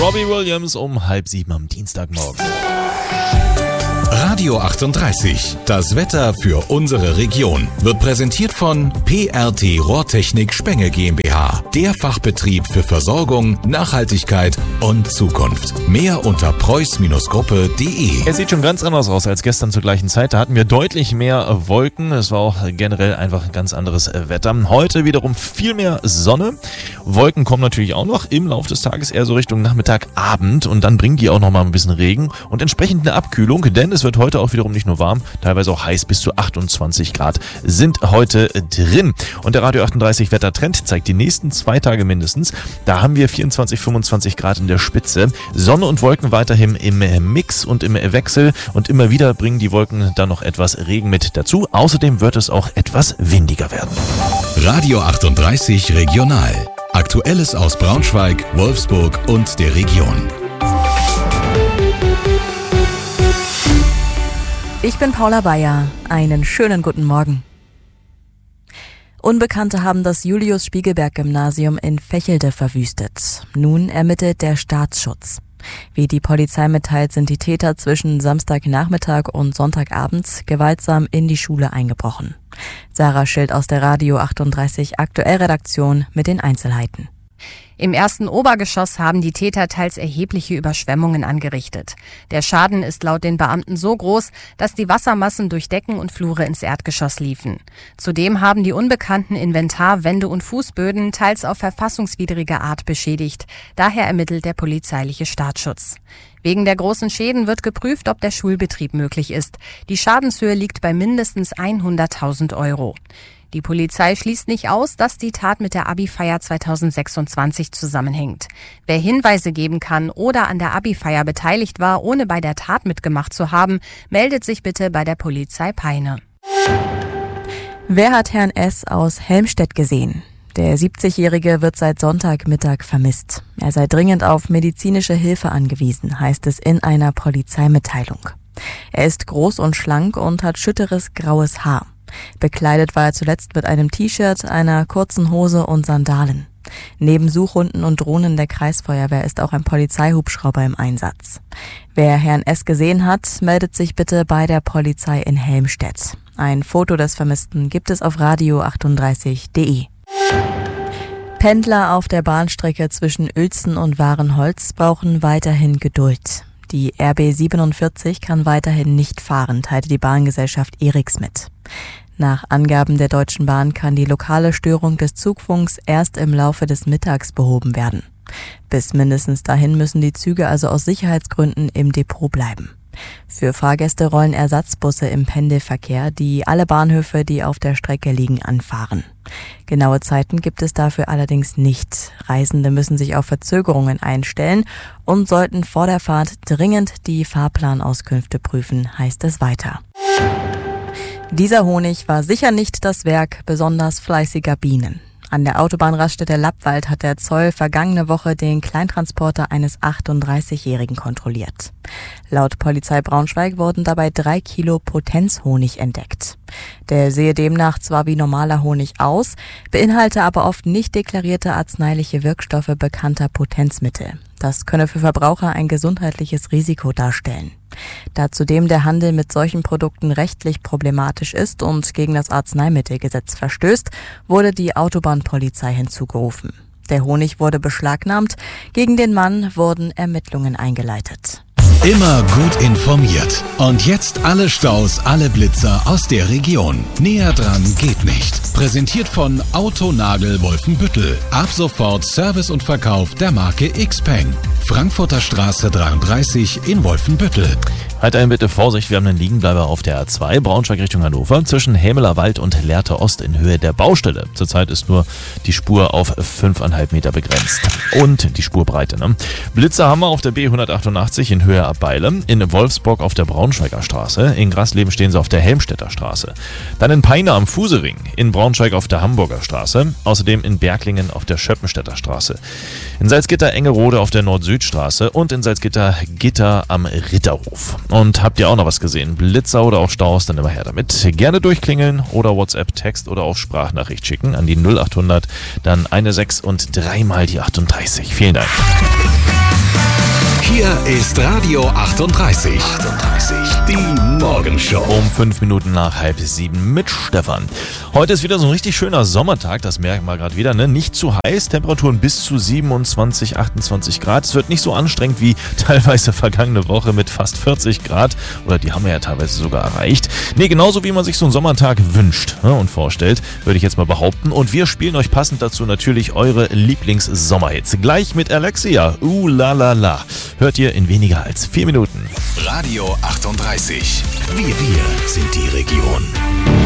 Robbie Williams um 6:30 am Dienstagmorgen. Radio 38, das Wetter für unsere Region, wird präsentiert von PRT Rohrtechnik Spenge GmbH, der Fachbetrieb für Versorgung, Nachhaltigkeit und Zukunft. Mehr unter preuß-gruppe.de. Es sieht schon ganz anders aus als gestern zur gleichen Zeit. Da hatten wir deutlich mehr Wolken. Es war auch generell einfach ein ganz anderes Wetter. Heute wiederum viel mehr Sonne. Wolken kommen natürlich auch noch im Laufe des Tages, eher so Richtung Nachmittag, Abend. Und dann bringen die auch noch mal ein bisschen Regen und entsprechend eine Abkühlung, denn es wird heute auch wiederum nicht nur warm, teilweise auch heiß, bis zu 28 Grad sind heute drin. Und der Radio 38 Wettertrend zeigt die nächsten 2 Tage mindestens. Da haben wir 24, 25 Grad in der Spitze. Sonne und Wolken weiterhin im Mix und im Wechsel. Und immer wieder bringen die Wolken dann noch etwas Regen mit dazu. Außerdem wird es auch etwas windiger werden. Radio 38 Regional. Aktuelles aus Braunschweig, Wolfsburg und der Region. Ich bin Paula Bayer. Einen schönen guten Morgen. Unbekannte haben das Julius-Spiegelberg-Gymnasium in Vechelde verwüstet. Nun ermittelt der Staatsschutz. Wie die Polizei mitteilt, sind die Täter zwischen Samstagnachmittag und Sonntagabend gewaltsam in die Schule eingebrochen. Sarah Schild aus der Radio 38 Aktuellredaktion mit den Einzelheiten. Im ersten Obergeschoss haben die Täter teils erhebliche Überschwemmungen angerichtet. Der Schaden ist laut den Beamten so groß, dass die Wassermassen durch Decken und Flure ins Erdgeschoss liefen. Zudem haben die Unbekannten Inventar, Wände und Fußböden teils auf verfassungswidrige Art beschädigt. Daher ermittelt der polizeiliche Staatsschutz. Wegen der großen Schäden wird geprüft, ob der Schulbetrieb möglich ist. Die Schadenshöhe liegt bei mindestens 100.000 €. Die Polizei schließt nicht aus, dass die Tat mit der Abi-Feier 2026 zusammenhängt. Wer Hinweise geben kann oder an der Abi-Feier beteiligt war, ohne bei der Tat mitgemacht zu haben, meldet sich bitte bei der Polizei Peine. Wer hat Herrn S. aus Helmstedt gesehen? Der 70-Jährige wird seit Sonntagmittag vermisst. Er sei dringend auf medizinische Hilfe angewiesen, heißt es in einer Polizeimitteilung. Er ist groß und schlank und hat schütteres graues Haar. Bekleidet war er zuletzt mit einem T-Shirt, einer kurzen Hose und Sandalen. Neben Suchhunden und Drohnen der Kreisfeuerwehr ist auch ein Polizeihubschrauber im Einsatz. Wer Herrn S. gesehen hat, meldet sich bitte bei der Polizei in Helmstedt. Ein Foto des Vermissten gibt es auf radio38.de. Pendler auf der Bahnstrecke zwischen Uelzen und Warenholz brauchen weiterhin Geduld. Die RB 47 kann weiterhin nicht fahren, teilte die Bahngesellschaft ERIX mit. Nach Angaben der Deutschen Bahn kann die lokale Störung des Zugfunks erst im Laufe des Mittags behoben werden. Bis mindestens dahin müssen die Züge also aus Sicherheitsgründen im Depot bleiben. Für Fahrgäste rollen Ersatzbusse im Pendelverkehr, die alle Bahnhöfe, die auf der Strecke liegen, anfahren. Genaue Zeiten gibt es dafür allerdings nicht. Reisende müssen sich auf Verzögerungen einstellen und sollten vor der Fahrt dringend die Fahrplanauskünfte prüfen, heißt es weiter. Dieser Honig war sicher nicht das Werk besonders fleißiger Bienen. An der Autobahnraststätte Lappwald hat der Zoll vergangene Woche den Kleintransporter eines 38-Jährigen kontrolliert. Laut Polizei Braunschweig wurden dabei 3 Kilo Potenzhonig entdeckt. Der sehe demnach zwar wie normaler Honig aus, beinhalte aber oft nicht deklarierte arzneiliche Wirkstoffe bekannter Potenzmittel. Das könne für Verbraucher ein gesundheitliches Risiko darstellen. Da zudem der Handel mit solchen Produkten rechtlich problematisch ist und gegen das Arzneimittelgesetz verstößt, wurde die Autobahnpolizei hinzugerufen. Der Honig wurde beschlagnahmt, gegen den Mann wurden Ermittlungen eingeleitet. Immer gut informiert. Und jetzt alle Staus, alle Blitzer aus der Region. Näher dran geht nicht. Präsentiert von Autonagel Wolfenbüttel. Ab sofort Service und Verkauf der Marke Xpeng. Frankfurter Straße 33 in Wolfenbüttel. Weiterhin bitte Vorsicht, wir haben einen Liegenbleiber auf der A2, Braunschweig Richtung Hannover, zwischen Hämeler Wald und Lehrte Ost in Höhe der Baustelle. Zurzeit ist nur die Spur auf 5,5 Meter begrenzt. Und die Spurbreite, ne? Blitzer haben wir auf der B188 in Höhe Abeile, in Wolfsburg auf der Braunschweiger Straße, in Grasleben stehen sie auf der Helmstedter Straße. Dann in Peine am Fusering, in Braunschweig auf der Hamburger Straße, außerdem in Berglingen auf der Schöppenstädter Straße. In Salzgitter Engerode auf der Nord-Süd-Straße und in Salzgitter Gitter am Ritterhof. Und habt ihr auch noch was gesehen? Blitzer oder auch Staus, dann immer her damit. Gerne durchklingeln oder WhatsApp-Text oder auch Sprachnachricht schicken an die 0800, dann 16 und 3 mal die 38. Vielen Dank. Hier ist Radio 38. Die Morgenshow. Um 5 Minuten nach 6:30 mit Stefan. Heute ist wieder so ein richtig schöner Sommertag, das merken wir gerade wieder, ne? Nicht zu heiß, Temperaturen bis zu 27, 28 Grad. Es wird nicht so anstrengend wie teilweise vergangene Woche mit fast 40 Grad. Oder die haben wir ja teilweise sogar erreicht. Nee, genauso wie man sich so einen Sommertag wünscht, ne, und vorstellt, würde ich jetzt mal behaupten. Und wir spielen euch passend dazu natürlich eure Lieblings-Sommerhits. Gleich mit Alexia. La la la. Hört ihr in weniger als 4 Minuten. Radio 38. Wir sind die Region.